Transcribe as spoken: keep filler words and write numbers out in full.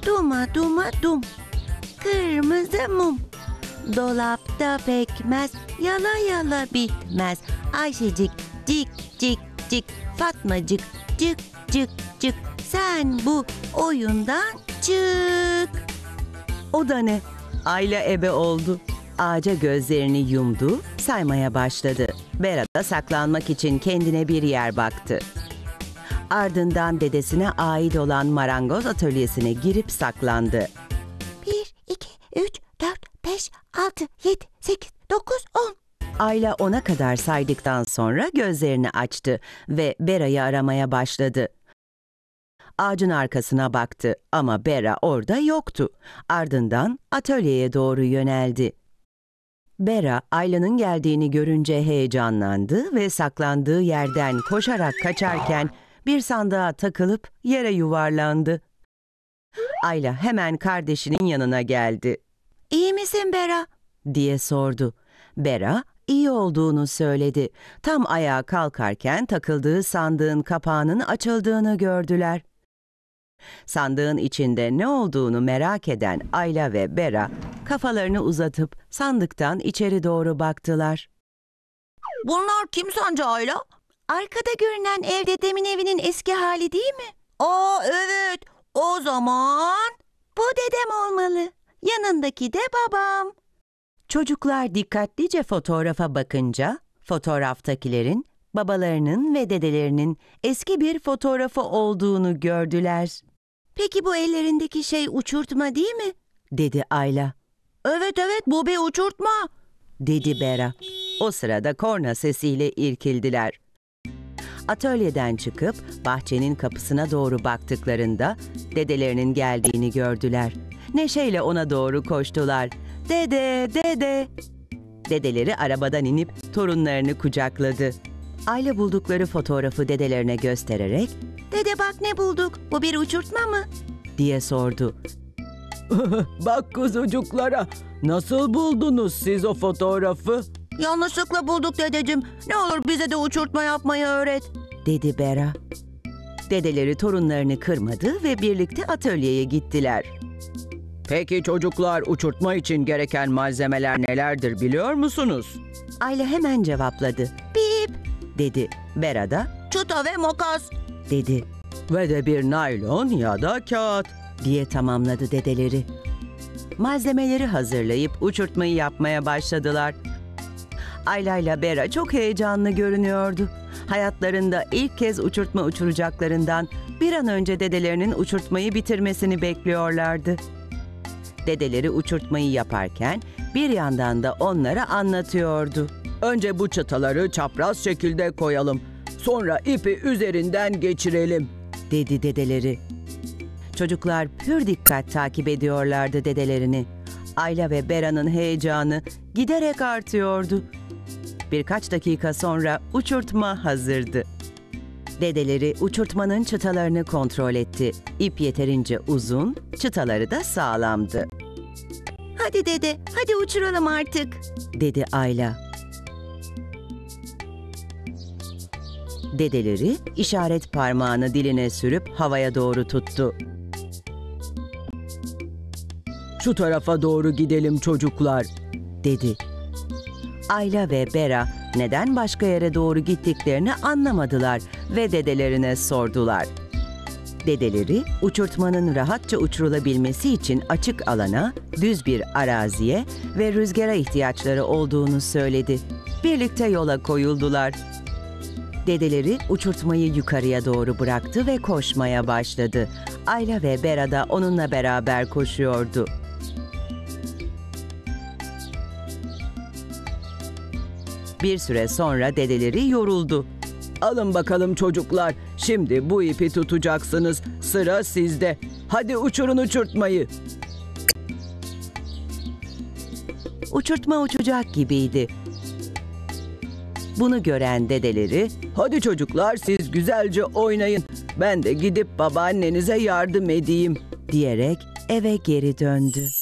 Duma duma dum, kırmızı mum. Dolapta pekmez, yala yala bitmez. Ayşecik cik cik cik, Fatmacık cık cık cık. Sen bu oyundan çık. O da ne? Ayla ebe oldu. Ağaca gözlerini yumdu, saymaya başladı. Bera da saklanmak için kendine bir yer baktı. Ardından dedesine ait olan marangoz atölyesine girip saklandı. Bir, iki, üç, dört, beş, altı, yedi, sekiz, dokuz, on. Ayla ona kadar saydıktan sonra gözlerini açtı ve Bera'yı aramaya başladı. Ağacın arkasına baktı ama Bera orada yoktu. Ardından atölyeye doğru yöneldi. Bera, Ayla'nın geldiğini görünce heyecanlandı ve saklandığı yerden koşarak kaçarken bir sandığa takılıp yere yuvarlandı. Ayla hemen kardeşinin yanına geldi. İyi misin Bera? Diye sordu. Bera, iyi olduğunu söyledi. Tam ayağa kalkarken takıldığı sandığın kapağının açıldığını gördüler. Sandığın içinde ne olduğunu merak eden Ayla ve Bera kafalarını uzatıp sandıktan içeri doğru baktılar. Bunlar kim sence Ayla? Arkada görünen ev dedemin evinin eski hali değil mi? Aa evet, o zaman bu dedem olmalı. Yanındaki de babam. Çocuklar dikkatlice fotoğrafa bakınca fotoğraftakilerin babalarının ve dedelerinin eski bir fotoğrafı olduğunu gördüler. Peki bu ellerindeki şey uçurtma değil mi? Dedi Ayla. Evet evet, bu bir uçurtma. Dedi Bera. O sırada korna sesiyle irkildiler. Atölyeden çıkıp bahçenin kapısına doğru baktıklarında dedelerinin geldiğini gördüler. Neşeyle ona doğru koştular. Dede, dede. Dedeleri arabadan inip torunlarını kucakladı. Ayla buldukları fotoğrafı dedelerine göstererek "Dede bak ne bulduk, bu bir uçurtma mı?" diye sordu. Bak kuzucuklara, nasıl buldunuz siz o fotoğrafı? "Yanlışlıkla bulduk dedeciğim, ne olur bize de uçurtma yapmayı öğret." dedi Bera. Dedeleri torunlarını kırmadı ve birlikte atölyeye gittiler. Peki çocuklar, uçurtma için gereken malzemeler nelerdir biliyor musunuz? Ayla hemen cevapladı. "Bip," dedi. Bera da "çıta ve makas," dedi. Ve de bir naylon ya da kağıt diye tamamladı dedeleri. Malzemeleri hazırlayıp uçurtmayı yapmaya başladılar. Ayla ile Bera çok heyecanlı görünüyordu. Hayatlarında ilk kez uçurtma uçuracaklarından bir an önce dedelerinin uçurtmayı bitirmesini bekliyorlardı. Dedeleri uçurtmayı yaparken bir yandan da onlara anlatıyordu. Önce bu çıtaları çapraz şekilde koyalım. Sonra ipi üzerinden geçirelim, dedi dedeleri. Çocuklar pür dikkat takip ediyorlardı dedelerini. Ayla ve Bera'nın heyecanı giderek artıyordu. Birkaç dakika sonra uçurtma hazırdı. Dedeleri uçurtmanın çıtalarını kontrol etti. İp yeterince uzun, çıtaları da sağlamdı. "Hadi dede, hadi uçuralım artık," dedi Ayla. Dedeleri işaret parmağını diline sürüp havaya doğru tuttu. "Şu tarafa doğru gidelim çocuklar," dedi. Ayla ve Bera neden başka yere doğru gittiklerini anlamadılar ve dedelerine sordular. Dedeleri uçurtmanın rahatça uçurulabilmesi için açık alana, düz bir araziye ve rüzgara ihtiyaçları olduğunu söyledi. Birlikte yola koyuldular. Dedeleri uçurtmayı yukarıya doğru bıraktı ve koşmaya başladı. Ayla ve Bera da onunla beraber koşuyordu. Bir süre sonra dedeleri yoruldu. "Alın bakalım çocuklar, şimdi bu ipi tutacaksınız, sıra sizde. Hadi uçurun uçurtmayı." Uçurtma uçacak gibiydi. Bunu gören dedeleri, "Hadi çocuklar, siz güzelce oynayın. Ben de gidip babaannenize yardım edeyim," diyerek eve geri döndü.